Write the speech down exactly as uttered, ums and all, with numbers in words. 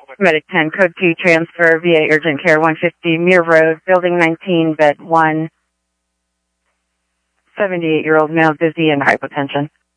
Medic ten, code two, transfer via urgent care, one fifty Muir Road, building nineteen, bed one, seventy-eight-year-old male, dizzy and hypotension.